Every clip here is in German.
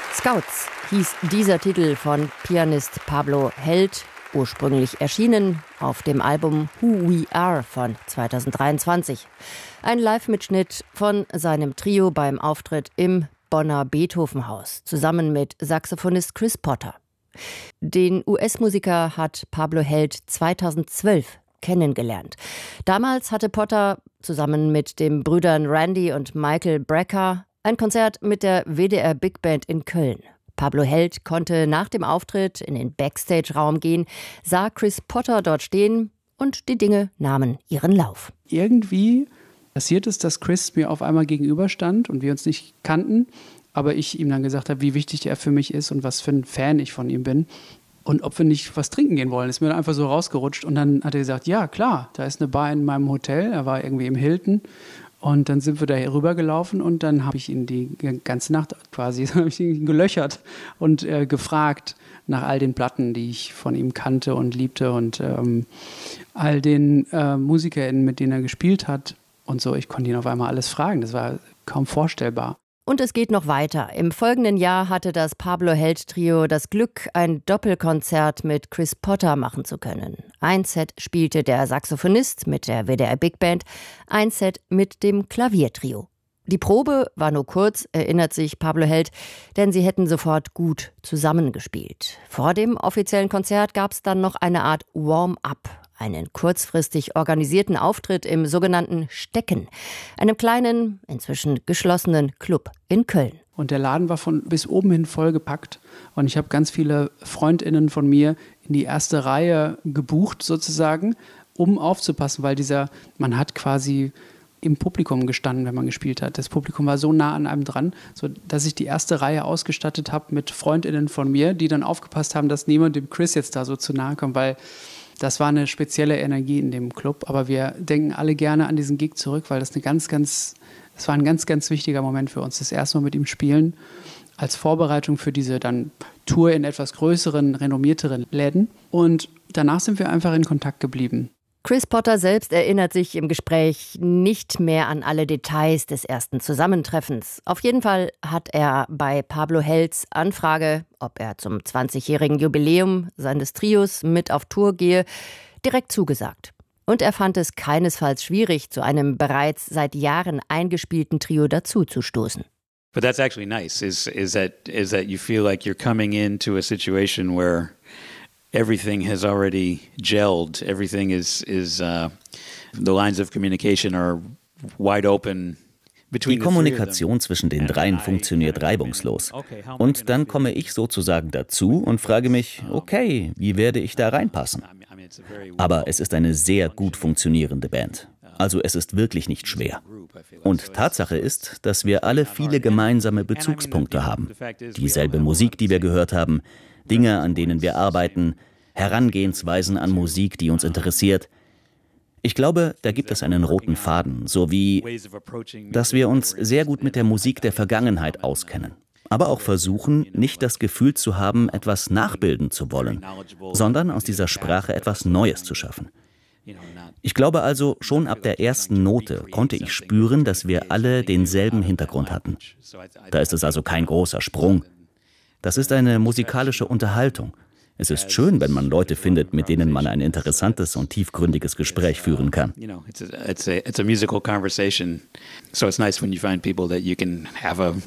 Scouts hieß dieser Titel von Pianist Pablo Held, ursprünglich erschienen auf dem Album Who We Are von 2023. Ein Live-Mitschnitt von seinem Trio beim Auftritt im Bonner Beethovenhaus, zusammen mit Saxophonist Chris Potter. Den US-Musiker hat Pablo Held 2012 kennengelernt. Damals hatte Potter zusammen mit den Brüdern Randy und Michael Brecker ein Konzert mit der WDR Big Band in Köln. Pablo Held konnte nach dem Auftritt in den Backstage-Raum gehen, sah Chris Potter dort stehen und die Dinge nahmen ihren Lauf. Irgendwie passiert es, dass Chris mir auf einmal gegenüberstand und wir uns nicht kannten, aber ich ihm dann gesagt habe, wie wichtig er für mich ist und was für ein Fan ich von ihm bin. Und ob wir nicht was trinken gehen wollen, ist mir dann einfach so rausgerutscht. Und dann hat er gesagt, ja klar, da ist eine Bar in meinem Hotel. Er war irgendwie im Hilton. Und dann sind wir da rübergelaufen und dann habe ich ihn die ganze Nacht quasi gelöchert und gefragt nach all den Platten, die ich von ihm kannte und liebte und all den MusikerInnen, mit denen er gespielt hat und so. Ich konnte ihn auf einmal alles fragen. Das war kaum vorstellbar. Und es geht noch weiter. Im folgenden Jahr hatte das Pablo Held Trio das Glück, ein Doppelkonzert mit Chris Potter machen zu können. Ein Set spielte der Saxophonist mit der WDR Big Band, ein Set mit dem Klaviertrio. Die Probe war nur kurz, erinnert sich Pablo Held, denn sie hätten sofort gut zusammengespielt. Vor dem offiziellen Konzert gab es dann noch eine Art Warm-up. Einen kurzfristig organisierten Auftritt im sogenannten Stecken, einem kleinen, inzwischen geschlossenen Club in Köln. Und der Laden war von bis oben hin vollgepackt. Und ich habe ganz viele FreundInnen von mir in die erste Reihe gebucht sozusagen, um aufzupassen, weil man hat quasi im Publikum gestanden, wenn man gespielt hat. Das Publikum war so nah an einem dran, so dass ich die erste Reihe ausgestattet habe mit FreundInnen von mir, die dann aufgepasst haben, dass niemand dem Chris jetzt da so zu nahe kommt, weil das war eine spezielle Energie in dem Club, aber wir denken alle gerne an diesen Gig zurück, weil das das war ein ganz, ganz wichtiger Moment für uns. Das erste Mal mit ihm spielen, als Vorbereitung für diese dann Tour in etwas größeren, renommierteren Läden. Und danach sind wir einfach in Kontakt geblieben. Chris Potter selbst erinnert sich im Gespräch nicht mehr an alle Details des ersten Zusammentreffens. Auf jeden Fall hat er bei Pablo Helds Anfrage, ob er zum 20-jährigen Jubiläum seines Trios mit auf Tour gehe, direkt zugesagt. Und er fand es keinesfalls schwierig, zu einem bereits seit Jahren eingespielten Trio dazuzustoßen. But that's actually nice, is that you feel like you're coming into a situation where everything has already gelled. Everything is the lines of communication are wide open. Die Kommunikation zwischen den dreien funktioniert reibungslos. Und dann komme ich sozusagen dazu und frage mich, okay, wie werde ich da reinpassen? Aber es ist eine sehr gut funktionierende Band. Also es ist wirklich nicht schwer. Und Tatsache ist, dass wir alle viele gemeinsame Bezugspunkte haben. Dieselbe Musik, die wir gehört haben, Dinge, an denen wir arbeiten, Herangehensweisen an Musik, die uns interessiert. Ich glaube, da gibt es einen roten Faden, sowie, dass wir uns sehr gut mit der Musik der Vergangenheit auskennen. Aber auch versuchen, nicht das Gefühl zu haben, etwas nachbilden zu wollen, sondern aus dieser Sprache etwas Neues zu schaffen. Ich glaube also, schon ab der ersten Note konnte ich spüren, dass wir alle denselben Hintergrund hatten. Da ist es also kein großer Sprung. Das ist eine musikalische Unterhaltung. Es ist schön, wenn man Leute findet, mit denen man ein interessantes und tiefgründiges Gespräch führen kann. It's a musical conversation. So it's nice when you find people that you can have a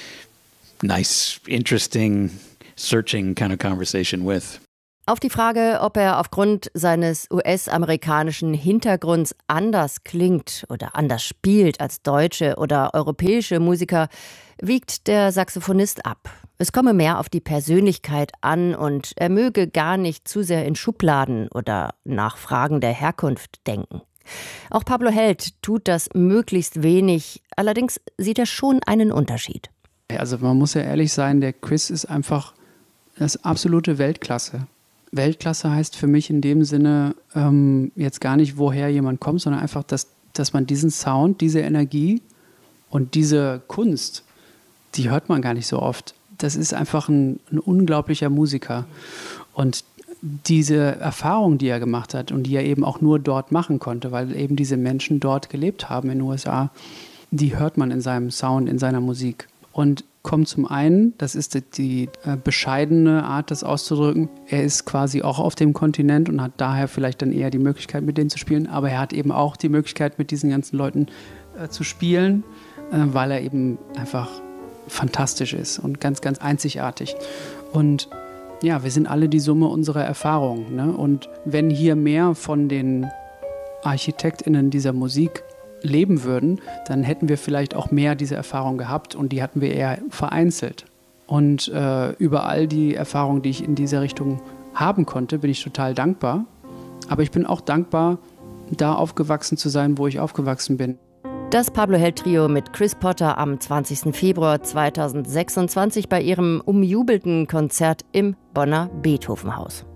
nice, interesting, searching kind of conversation with. Auf die Frage, ob er aufgrund seines US-amerikanischen Hintergrunds anders klingt oder anders spielt als deutsche oder europäische Musiker, wiegt der Saxophonist ab. Es komme mehr auf die Persönlichkeit an und er möge gar nicht zu sehr in Schubladen oder nach Fragen der Herkunft denken. Auch Pablo Held tut das möglichst wenig, allerdings sieht er schon einen Unterschied. Also man muss ja ehrlich sein, der Chris ist einfach das absolute Weltklasse. Weltklasse heißt für mich in dem Sinne jetzt gar nicht, woher jemand kommt, sondern einfach, dass man diesen Sound, diese Energie und diese Kunst, die hört man gar nicht so oft. Das ist einfach ein unglaublicher Musiker. Und diese Erfahrung, die er gemacht hat und die er eben auch nur dort machen konnte, weil eben diese Menschen dort gelebt haben in den USA, die hört man in seinem Sound, in seiner Musik. Und kommt zum einen, das ist die bescheidene Art, das auszudrücken, er ist quasi auch auf dem Kontinent und hat daher vielleicht dann eher die Möglichkeit, mit denen zu spielen, aber er hat eben auch die Möglichkeit, mit diesen ganzen Leuten zu spielen, weil er eben einfach fantastisch ist und ganz, ganz einzigartig. Und ja, wir sind alle die Summe unserer Erfahrungen, ne? Und wenn hier mehr von den ArchitektInnen dieser Musik leben würden, dann hätten wir vielleicht auch mehr diese Erfahrung gehabt und die hatten wir eher vereinzelt. Und über all die Erfahrungen, die ich in dieser Richtung haben konnte, bin ich total dankbar. Aber ich bin auch dankbar, da aufgewachsen zu sein, wo ich aufgewachsen bin. Das Pablo Held-Trio mit Chris Potter am 20. Februar 2026 bei ihrem umjubelten Konzert im Bonner Beethovenhaus.